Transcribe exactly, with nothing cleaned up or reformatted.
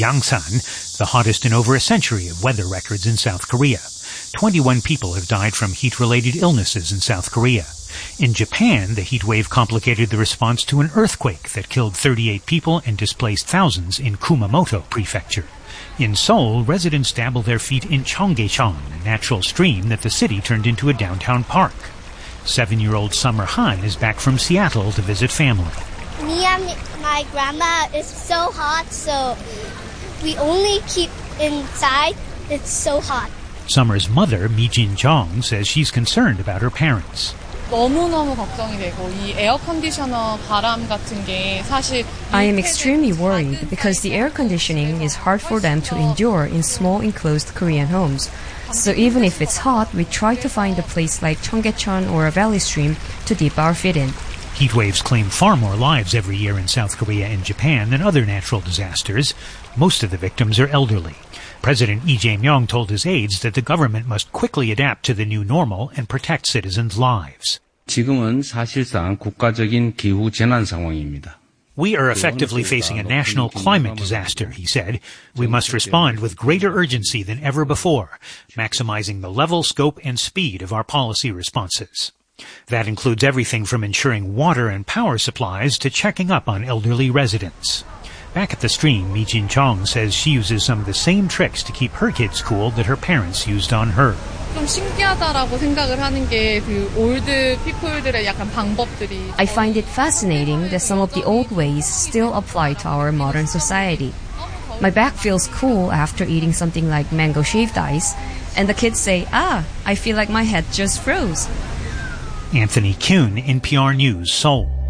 Yangsan, the hottest in over a century of weather records in South Korea. twenty-one people have died from heat-related illnesses in South Korea. In Japan, the heat wave complicated the response to an earthquake that killed thirty-eight people and displaced thousands in Kumamoto Prefecture. In Seoul, residents dabble their feet in Cheonggyecheon, a natural stream that the city turned into a downtown park. Seven-year-old Summer Han is back from Seattle to visit family. Me and my grandma is so hot, so we only keep inside. It's so hot. Summer's mother, Mi-jin Jong, says she's concerned about her parents. 너무너무 걱정이 되고 이 에어 컨디셔너 바람 같은 게 사실 I am extremely worried because the air conditioning is hard for them to endure in small enclosed Korean homes. So even if it's hot, we try to find a place like Cheonggyecheon or a valley stream to dip our feet in. Heat waves claim far more lives every year in South Korea and Japan than other natural disasters. Most of the victims are elderly. President Lee Jae-myung told his aides that the government must quickly adapt to the new normal and protect citizens' lives. 지금은 사실상 국가적인 기후 재난 상황입니다. We are effectively facing a national climate disaster, he said. We must respond with greater urgency than ever before, maximizing the level, scope, and speed of our policy responses. That includes everything from ensuring water and power supplies to checking up on elderly residents. Back at the stream, Mi-jin Chong says she uses some of the same tricks to keep her kids cool that her parents used on her. 좀 신기하다라고 생각을 하는 게 그 올드 피플들의 약간 방법들이 I find it fascinating that some of the old ways still apply to our modern society. My back feels cool after eating something like mango shaved ice, and the kids say, "Ah, I feel like my head just froze." Anthony Kuhn, N P R News, Seoul.